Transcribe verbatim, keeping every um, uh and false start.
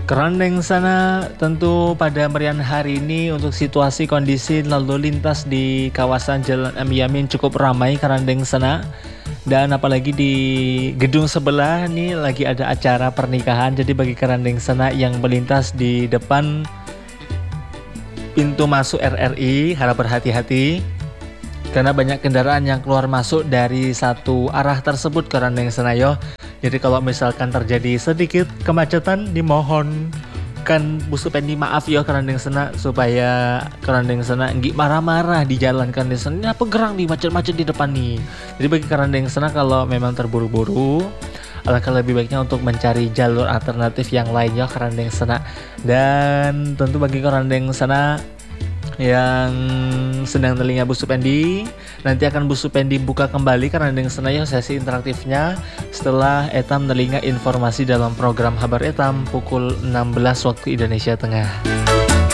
Kerandeng sana tentu pada merian hari ini untuk situasi kondisi lalu lintas di kawasan Jalan M Yamin cukup ramai Kerandeng sana. Dan apalagi di gedung sebelah nih lagi ada acara pernikahan. Jadi bagi Kerandeng sana yang melintas di depan pintu masuk R R I harap berhati-hati. Karena banyak kendaraan yang keluar masuk dari satu arah tersebut Kerandeng sana yo. Jadi kalau misalkan terjadi sedikit kemacetan dimohon kan Bu Supendi maaf ya Kerandeng sana supaya Kerandeng sana nggak marah-marah di jalan Kerandeng sana. Ini apa gerang nih macet-macet di depan nih. Jadi bagi Kerandeng sana kalau memang terburu-buru alangkah lebih baiknya untuk mencari jalur alternatif yang lainnya Kerandeng sana. Dan tentu bagi Kerandeng sana yang sedang telinga Bu Supendi, nanti akan Bu Supendi buka kembali karena dengan senaya sesi interaktifnya setelah Etam telinga informasi dalam program Kabar Etam pukul enam belas waktu Indonesia Tengah.